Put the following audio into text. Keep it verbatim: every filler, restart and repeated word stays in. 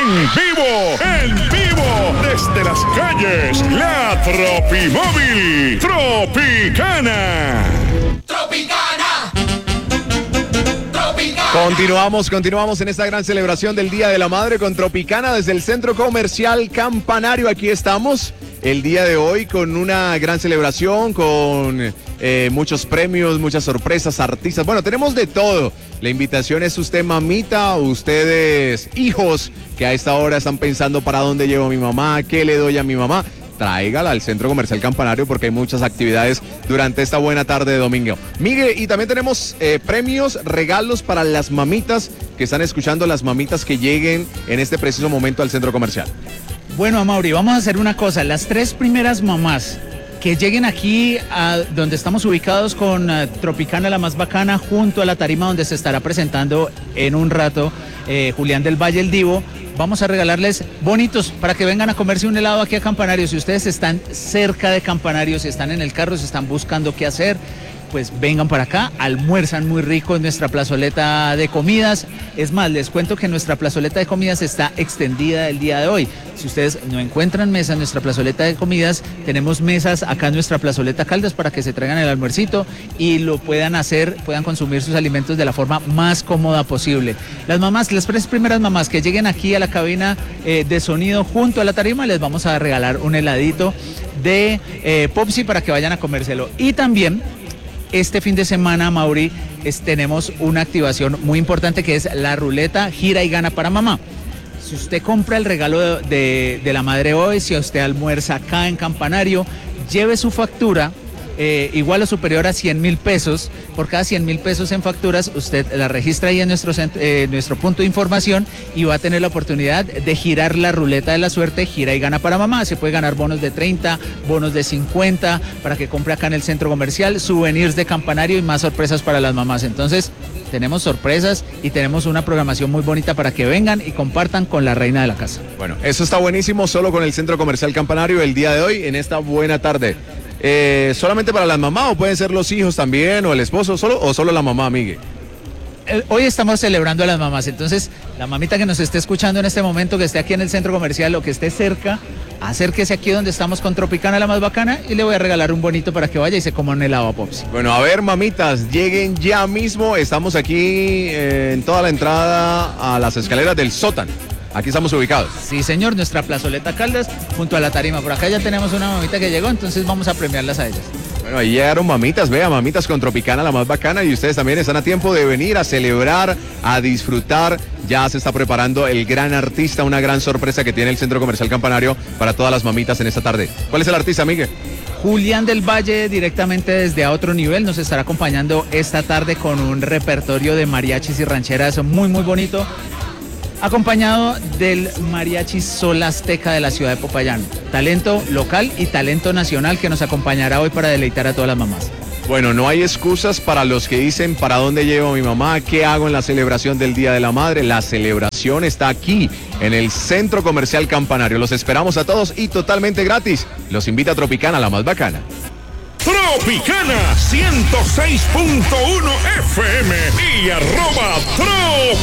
En vivo, en vivo, desde las calles, la Tropimóvil Tropicana. Tropicana. Tropicana. Continuamos, continuamos en esta gran celebración del Día de la Madre con Tropicana desde el Centro Comercial Campanario. Aquí estamos el día de hoy con una gran celebración, con eh, muchos premios, muchas sorpresas, artistas. Bueno, tenemos de todo. La invitación es usted, mamita, ustedes, hijos, que a esta hora están pensando para dónde llevo a mi mamá, qué le doy a mi mamá. Tráigala al Centro Comercial Campanario porque hay muchas actividades durante esta buena tarde de domingo. Miguel, y también tenemos eh, premios, regalos para las mamitas que están escuchando, las mamitas que lleguen en este preciso momento al Centro Comercial. Bueno, Amaury, vamos a hacer una cosa. Las tres primeras mamás que lleguen aquí a donde estamos ubicados con uh, Tropicana, la más bacana, junto a la tarima donde se estará presentando en un rato eh, Julián del Valle, el Divo, vamos a regalarles bonitos para que vengan a comerse un helado aquí a Campanario. Si ustedes están cerca de Campanario, si están en el carro, si están buscando qué hacer, pues vengan para acá, almuerzan muy rico en nuestra plazoleta de comidas. Es más, les cuento que nuestra plazoleta de comidas está extendida el día de hoy. Si ustedes no encuentran mesa en nuestra plazoleta de comidas, tenemos mesas acá en nuestra plazoleta Caldas para que se traigan el almuercito y lo puedan hacer, puedan consumir sus alimentos de la forma más cómoda posible. Las mamás, las tres primeras mamás que lleguen aquí a la cabina eh, de sonido junto a la tarima, les vamos a regalar un heladito de eh, Popsi para que vayan a comérselo. Y también este fin de semana, Mauri, es, tenemos una activación muy importante que es la ruleta Gira y Gana para Mamá. Si usted compra el regalo de, de, de la madre hoy, si usted almuerza acá en Campanario, lleve su factura eh, igual o superior a cien mil pesos. Por cada cien mil pesos en facturas, usted la registra ahí en nuestro, eh, nuestro punto de información y va a tener la oportunidad de girar la ruleta de la suerte, Gira y Gana para Mamá. Se puede ganar bonos de treinta, bonos de cincuenta, para que compre acá en el centro comercial, souvenirs de Campanario y más sorpresas para las mamás. Entonces, tenemos sorpresas y tenemos una programación muy bonita para que vengan y compartan con la reina de la casa. Bueno, eso está buenísimo, solo con el Centro Comercial Campanario el día de hoy, en esta buena tarde. Eh, ¿Solamente para las mamás o pueden ser los hijos también o el esposo solo o solo la mamá, Miguel? Hoy estamos celebrando a las mamás, entonces la mamita que nos esté escuchando en este momento, que esté aquí en el centro comercial o que esté cerca, acérquese aquí donde estamos con Tropicana, la más bacana, y le voy a regalar un bonito para que vaya y se coma un helado a Popsi. Bueno, a ver, mamitas, lleguen ya mismo, estamos aquí eh, en toda la entrada a las escaleras del sótano. Aquí estamos ubicados. Sí, señor, nuestra plazoleta Caldas, junto a la tarima. Por acá ya tenemos una mamita que llegó, entonces vamos a premiarlas a ellas. Bueno, ahí llegaron mamitas, vea, mamitas con Tropicana, la más bacana, y ustedes también están a tiempo de venir a celebrar, a disfrutar. Ya se está preparando el gran artista, una gran sorpresa que tiene el Centro Comercial Campanario para todas las mamitas en esta tarde. ¿Cuál es el artista, Miguel? Julián del Valle, directamente desde A Otro Nivel, nos estará acompañando esta tarde con un repertorio de mariachis y rancheras muy, muy bonito, acompañado del mariachi Sol Azteca de la ciudad de Popayán. Talento local y talento nacional que nos acompañará hoy para deleitar a todas las mamás. Bueno, no hay excusas para los que dicen ¿para dónde llevo a mi mamá? ¿Qué hago en la celebración del Día de la Madre? La celebración está aquí, en el Centro Comercial Campanario. Los esperamos a todos y totalmente gratis. Los invita a Tropicana, la más bacana. Tropicana ciento seis punto uno F M y arroba Trop